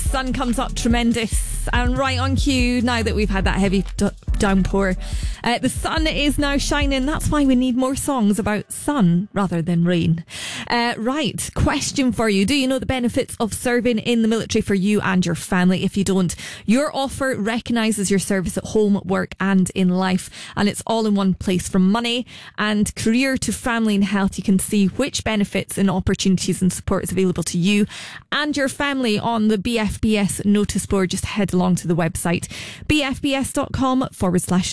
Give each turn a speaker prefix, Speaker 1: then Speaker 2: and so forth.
Speaker 1: sun comes up tremendous and right on cue now that we've had that heavy downpour. The sun is now shining. That's why we need more songs about sun rather than rain. Right, question for you. Do you know the benefits of serving in the military for you and your family? If you don't, your offer recognises your service at home, work and in life, and it's all in one place. From money and career to family and health, you can see which benefits and opportunities and support is available to you and your family on the BFBS notice board. Just head along to the website bfbs.com/